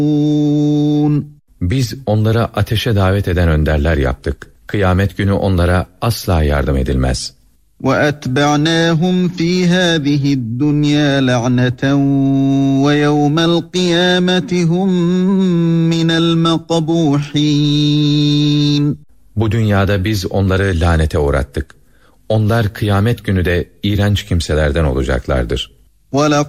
Biz onlara ateşe davet eden önderler yaptık. Kıyamet günü onlara asla yardım edilmez. وَأَتْبَعْنَاهُمْ فِي هَذِهِ الدُّنْيَا لَعْنَةً وَيَوْمَ الْقِيَامَةِ هُمْ مِنَ الْمَقْبُوحِينَ. Bu dünyada biz onları lanete uğrattık. Onlar kıyamet günü de iğrenç kimselerden olacaklardır. وَلَقَدْ